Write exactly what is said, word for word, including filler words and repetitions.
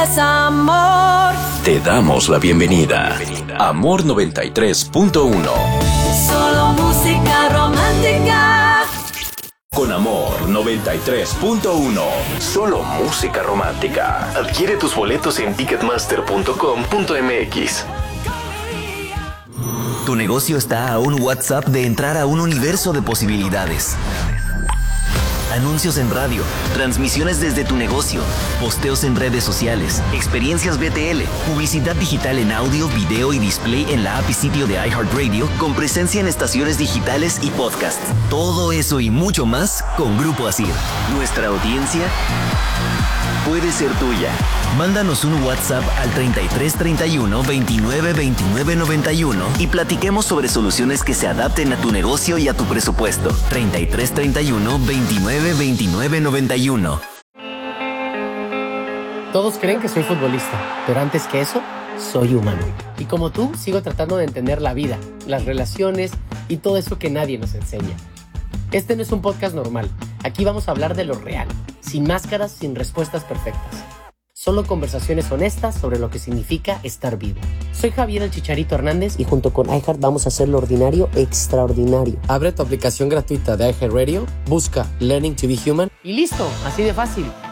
Es amor. Te damos la bienvenida. Amor noventa y tres punto uno. Solo música romántica. Con Amor noventa y tres punto uno. Solo música romántica. Adquiere tus boletos en ticketmaster punto com punto m x. Tu negocio está a un WhatsApp de entrar a un universo de posibilidades. Anuncios en radio, transmisiones desde tu negocio, posteos en redes sociales, experiencias B T L, publicidad digital en audio, video y display en la app y sitio de iHeartRadio, con presencia en estaciones digitales y podcasts. Todo eso y mucho más con Grupo Asir. Nuestra audiencia puede ser tuya. Mándanos un WhatsApp al treinta y tres treinta y uno veintinueve veintinueve noventa y uno y platiquemos sobre soluciones que se adapten a tu negocio y a tu presupuesto. treinta y tres treinta y uno veintinueve veintinueve noventa y uno. Todos creen que soy futbolista, pero antes que eso, soy humano. Y como tú, sigo tratando de entender la vida, las relaciones y todo eso que nadie nos enseña. Este no es un podcast normal. Aquí vamos a hablar de lo real, sin máscaras, sin respuestas perfectas. Solo conversaciones honestas sobre lo que significa estar vivo. Soy Javier el Chicharito Hernández y junto con iHeart vamos a hacer lo ordinario extraordinario. Abre tu aplicación gratuita de iHeartRadio, busca Learning to be Human y listo, así de fácil.